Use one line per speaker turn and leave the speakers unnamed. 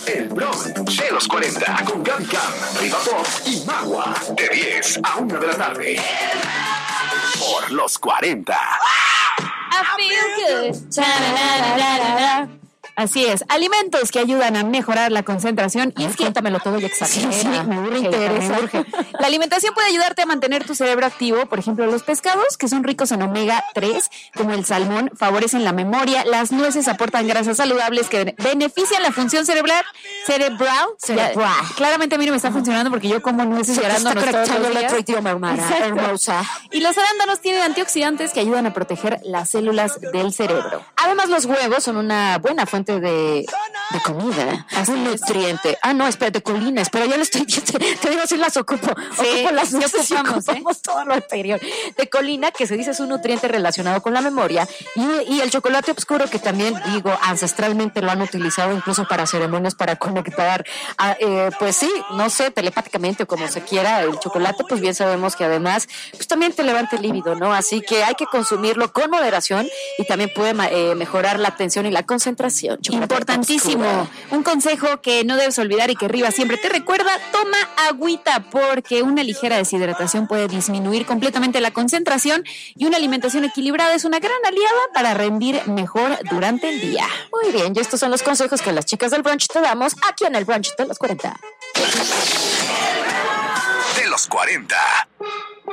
El brunch de los 40 con Gaby Cam, Riva Pop y Magua. De 10 a 1 de la tarde. Por los 40.
I feel good. Cha-ra-ra-ra-ra-ra. Así es, alimentos que ayudan a mejorar la concentración. Y es que
cuéntamelo todo y exagera.
Sí, me urge. La alimentación puede ayudarte a mantener tu cerebro activo. Por ejemplo, los pescados, que son ricos en omega 3, como el salmón, favorecen la memoria. Las nueces aportan grasas saludables que benefician la función cerebral. Claramente a mí no me está funcionando porque yo como nueces y arándanos todos los días.
Otro idioma, hermosa.
Y los arándanos tienen antioxidantes que ayudan a proteger las células del cerebro.
Además, los huevos son una buena fuente de comida, un nutriente. No, espera, de colinas, pero yo le estoy te digo si las ocupo.
Sí,
ocupo las nueces y
ocupamos,
ocupamos todo lo anterior. De colina, que se dice es un nutriente relacionado con la memoria, y el chocolate oscuro, que también, digo, ancestralmente lo han utilizado incluso para ceremonias, para conectar, pues sí, no sé, telepáticamente o como se quiera, el chocolate, pues bien sabemos que además, pues también te levanta el líbido, ¿no? Así que hay que consumirlo con moderación y también puede mejorar la atención y la concentración.
Importantísimo. Un consejo que no debes olvidar y que Riva siempre te recuerda: toma agüita, porque una ligera deshidratación puede disminuir completamente la concentración, y una alimentación equilibrada es una gran aliada para rendir mejor durante el día.
Muy bien, y estos son los consejos que las chicas del brunch te damos aquí en el brunch de los 40.
De los 40.